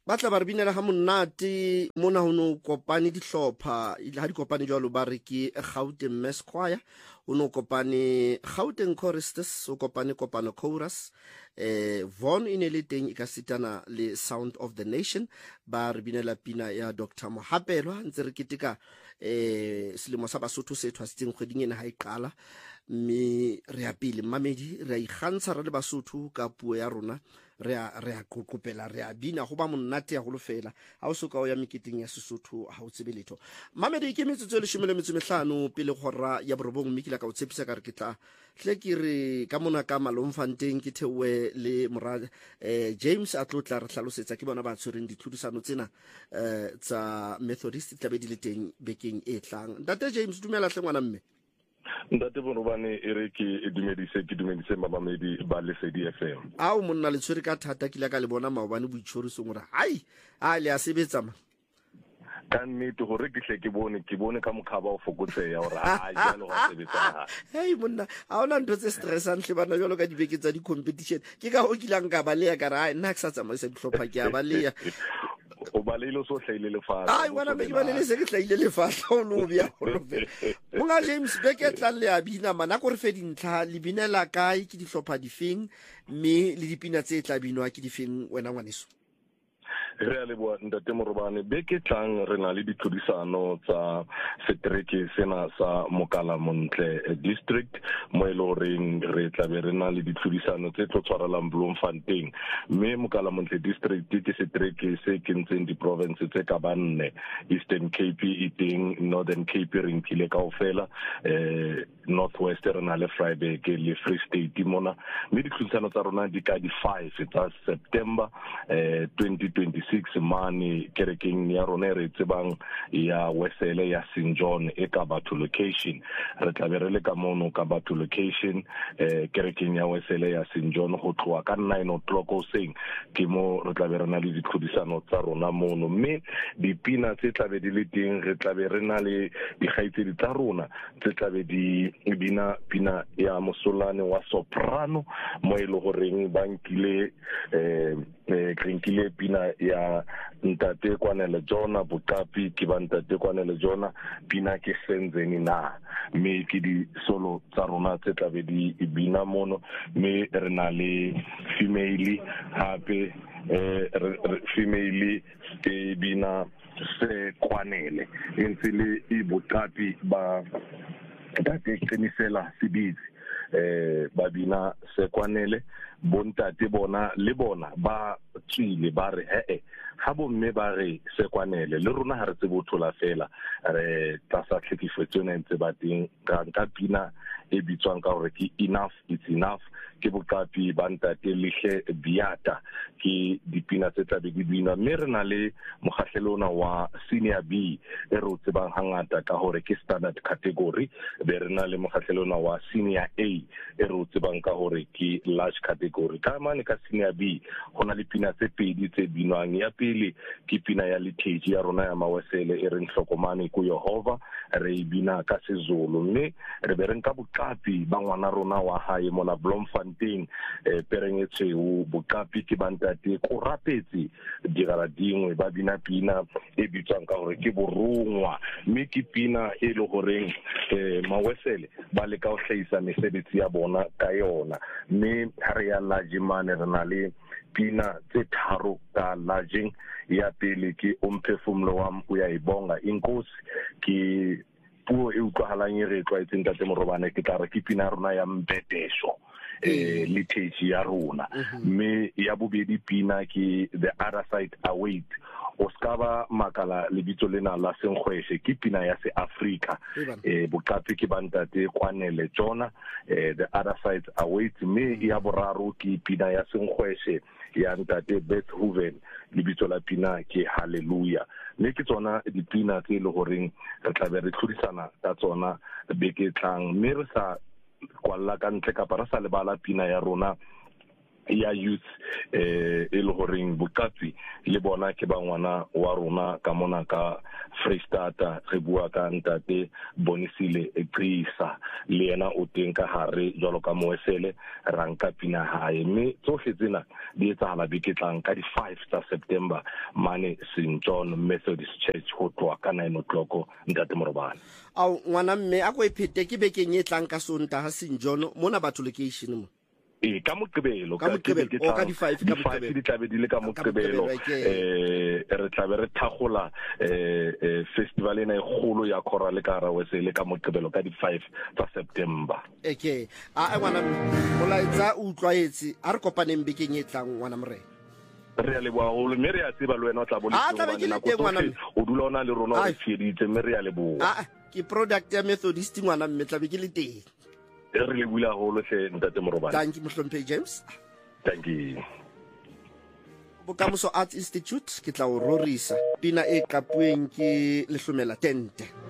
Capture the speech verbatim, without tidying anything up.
batla ba re binela ha monate mona ho no kopane dihlopha ha di kopane jwalo ba re ke Gauteng Mass Choir o no kopane Gauteng Choristers o kopane Kopano Chorus eh Von ine le teng e ka sitana le Sound of the Nation ba re binela pina ya Doctor Mohapelwa ntse re keteka eh selemo sa Basotho se thwasitseng kgweding ena ha e qala mme re a pele mamedi re a ikgantsha re le Basotho ka puo ya rona re a re a kokopela re a bina go ba monate ya go lofela ha o soka o ya meketeng ya Sesotho ha o tsebe letho mamedi ke metsotso le tshimelo metso mehlano pele gora ya borobong mikila ka o tshepisa ka re kitla hle ke re ka mona ka Malomfanteng ke thewe le mora eh James a tlotla re hlalosetsa ke bona ba tshwereng ditlhodisano tsena eh tsa Methodist tlabe di le teng bekeng e tlang ntate James dumela hle ngwana mme Ntate Bonobane e re ke dumedise ke dumedise mamamedi ba Lesedi F M a o monna le tshwere ka thata kila ka le bona maobane boitshoriso ngora hai a le a sebetsa ma ka nnete gore ke hle ke bone ke bone ka mokhaba o fokotseya gore ha ja le go sebetsa hey monna a ona ntho tse stressant hle bana jalo ka dibeke tsa di competition ke ka go kilang ka ba le ya ka ra nna ke sa tsamaisa dihlopha ke a ba le ya o balelo so hlaile le fa ai wana me ke balele se ke hlaile le fa o no bia go fe monga James Beke tla le abina mana go re fe dintlha le binela kae ke dihlopha difeng mme le dipina tse tla binwa ke difeng wena ngwaneso re a le bua ntate Morobane beke tlang re na le ditlhodisano tsa setereke sena sa Mokalamontle district mo e le reng re tla be re na le ditlhodisano tse tlo tshwarelang Bloemfontein mme Mokalamontle district ke setereke se kentseng di province tse ka banne Eastern Cape eating Northern Cape ring kile kaofela eh Northwest re na le Vryburg le Free State mona mme ditlhodisano tsa rona di ka di five tsa September eh twenty twenty-six mane kerekeng ya rona re tsebang ya Wesele ya Saint John e ka batho location re tla be re le ka mono ka batho location eh kerekeng ya Wesele ya Saint John go tloa ka nine o'clock o seng ke mo re tla be re na le ditlhodisano tsa rona mono mme dipina tse tla be di le teng re tla be re na le digaitsedi tsa rona tse tla be di bina pina ya mosolane wa soprano mo e le goreng bankile eh eh krinkile pina ya ntate Kwanele Jona Bukapi ke ba ntate Kwanele Jona pina ke senzeni na me ke di solo tsa rona tse tla be di bina mono me re na le female hape eh female e bina se Kwanele entse le i Bukapi ba ntate Kenisela Sibizi eh babina se Kwanele bontate bona le bona ba tswile ba re he ha bo mme ba re se Kwanele le rona ha re tse bothola fela re tsa sa tlhekifetsone ntse ba teng ka nka pina e bitswang ka hore ke enough it's enough ke Bukapi bantate lihle biata ke dipina tse tla be di bina mme re na le mokgahlelona wa senior B e re tsebang hangata ka hore ke standard category be re na le mokgahlelona wa senior A e re tsebang ka hore ke large category ka mane ka senior B hona le pina tse pedi tse binwang ya pele ke pina ya litage ya rona ya Mawesele e reng hlokomane ku Yehova re bina ka seZulu mme re be re nka Bukapi ba ngwana rona wa hae mona Bloemfontein eh perengetse u Bukapi ke bantate ko rapetse digara dingwe ba bina pina e bitswang ka hore ke borongwa mme ke pina e le goreng eh Mawesele ba le ka o hlaisa mesebetsi ya bona ka yona mme ha re ya lajimane re na le pina tse tharo ka lajing ya pele ke omphefumlo wam uya ibonga inkosi ke puo e utlwahalang e re tlwaetseng tate Morobane ke tla re ke pina rona ya Mbetesho eh litage ya rona mme ya bobedi pina ke the other side await o skaba makala lebitso lena la Senkgweshe ke pina ya se Africa eh Bukapi ke bantate Kwanele Jona eh the other side await me ya boraro ke pina ya Senkgweshe ya ntate Beethoven lebitso la pina ke Hallelujah mme ke tsona dipina tse le goreng re tla be re tlhodisana ka tsona beke tlang mme re sa kwalla ka ntle ka para sa lebala pina ya rona ya youth eh e le goreng bokatsi le bona ke ba ngwana wa rona ka mona ka Freestata re bua ka ntate Bonisile Eqisa le yena o teng ka hare jalo ka moesele ranka pina hae mme tsohle tsena di etsahala beketlang ka di five tsa September mane Saint John Methodist Church ho tloa ka nine o'clock ntate Morobane. Au ngwana mme a go iphete ke bekeng e tlang ka Sontaga Saint John mona batho location mo e ka Moqebelo ka Moqebelo o ka di five ka Moqebelo di tlabe di le ka Moqebelo eh re tlabe re thagola eh festival ena e golo ya choral ka ra wese le ka Moqebelo ka di five tsa September. Okay a ngwana molaetsa o utlwaetse a re kopaneng bekeng e tlang ngwana morena re le bua ho me re a tseba le wena o tla bo le o dula ona le rona re fieditse me re a le bua a ke product ya Methodist ngwana mme tla be ke le teng re le bula ho lo hle ntate Morobane. Thank you Mhlompe James. Thank you. Bokamoso Arts Institute ke tla o rorisa pina e kapueng ke Lehlomela Tente.